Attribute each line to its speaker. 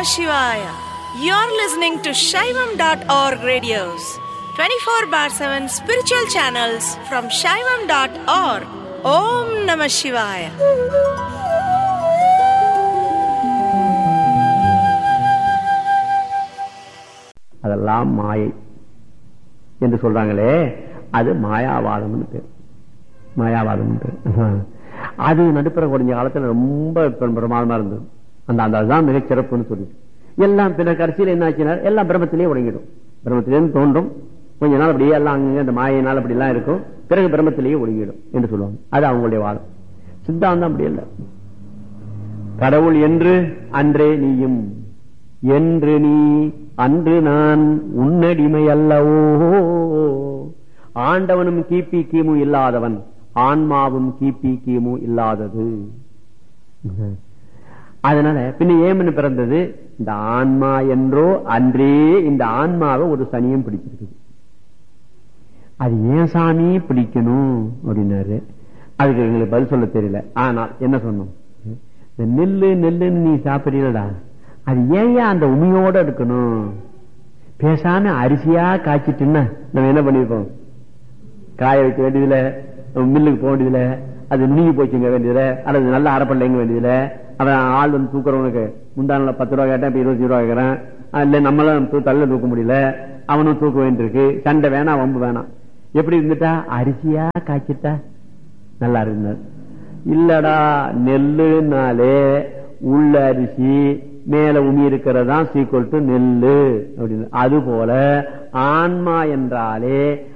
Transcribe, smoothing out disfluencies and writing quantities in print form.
Speaker 1: Shivaya. You're listening to Shaivam.org radios, 24/7 spiritual channels from Shaivam.org. Om Namah Shivaya.
Speaker 2: அதெல்லாம் மாயை என்று சொல்றாங்களே, அது மாயாவாதம் பேர். மாயாவாதம் பேர். அது நடுப்புற கொஞ்ச காலத்துல ரொம்ப பிரமாதமா இருந்தது. அதுதான் மிகச் சிறப்புன்னு சொல்லி எல்லாம் பின்ன கடைசியில் என்ன ஆச்சுன்னா எல்லாம் பிரம்மத்திலேயே ஒடுங்கிடும். பிரம்மத்திலேருந்து தோன்றும், கொஞ்ச நாள் அப்படியே எல்லாம் அங்க அந்த மாயினால் அப்படி எல்லாம் இருக்கும், பிறகு பிரம்மத்திலேயே ஒடுங்கிடும் என்று சொல்லுவாங்க. அது அவங்களுடைய வாதம். சித்தாந்தம் அப்படி இல்லை. கடவுள் என்று அன்றே நீயும், என்று நீ அன்று நான் உன்னடிமை அல்லவோ, ஆண்டவனும் கிபி கிமு இல்லாதவன், ஆன்மாவும் கிபி கிமு இல்லாதது. அதனால பின்ன ஏமனு பிறந்தது இந்த ஆன்மா என்றோ அன்றே இந்த ஆன்மாவை ஒரு சனியும் பிடிச்சிருக்குது. அது ஏன் சாமி பிடிக்கணும் அப்படின்னாரு. அதுக்கு எங்களுக்கு பதில் சொல்ல தெரியல. ஆனால் என்ன சொன்னோம், இந்த நெல்லு நெல்லுன்னு நீ சாப்பிடலடா, அது ஏன் அந்த உமையோட இருக்கணும்? பேசாம அரிசியா காய்ச்சிட்டுன்னா நம்ம என்ன பண்ணிருப்போம், காய வைக்க வேண்டியதுல, மில்லுக்கு போக வேண்டியதுல, அது நீங்கி போச்சுங்க வேண்டியதுல, அல்லது நல்ல அரைப்பள்ளைங்க வேண்டியதுல, அவன் ஆள் வந்து தூக்குறவனுக்கு முந்தான 10 ரூபா கேட்டா இப்ப 25 ரூபா கேட்கறான். இல்ல நம்மளாம் தள்ள தூக்க முடியல, அவனும் தூக்க வேண்டியிருக்கு. சண்டை வேணாம், வம்பு வேணாம். எப்படி இருந்துட்டா அரிசியா காய்ச்சிட்டா நல்லா இருந்தார். இல்லடா, நெல்லுனாலே உள்ள அரிசி மேல உமி இருக்கிறதா சீக்குவல் டு நெல்லு அப்படின்னு. அது போல ஆன்மா என்றாலே